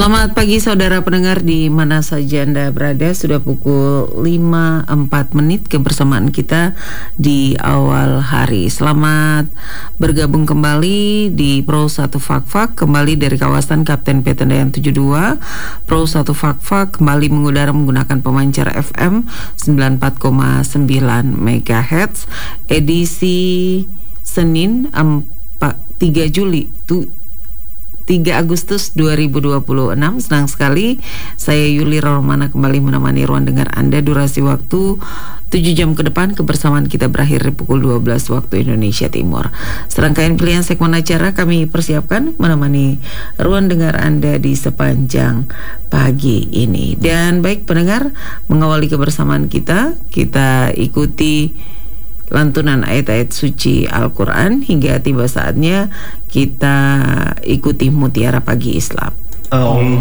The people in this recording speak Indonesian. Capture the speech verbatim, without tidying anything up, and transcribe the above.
Selamat pagi saudara pendengar di mana saja Anda berada. Sudah pukul lima empat menit kebersamaan kita di awal hari. Selamat bergabung kembali di Pro satu Fakfak, kembali dari kawasan Kapten Petendayan tujuh puluh dua. Pro satu Fakfak kembali mengudara menggunakan pemancar F M sembilan puluh empat koma sembilan megahertz, edisi Senin tiga Juli tiga Agustus dua ribu dua puluh enam. Senang sekali saya Yuli Romana kembali menemani ruang dengar Anda. Durasi waktu tujuh jam ke depan. Kebersamaan kita berakhir di pukul dua belas waktu Indonesia Timur. Serangkaian pilihan segmen acara kami persiapkan menemani ruang dengar Anda di sepanjang pagi ini. Dan baik pendengar, mengawali kebersamaan kita, kita ikuti lantunan ayat-ayat suci Al-Quran hingga tiba saatnya kita ikuti Mutiara Pagi Islam.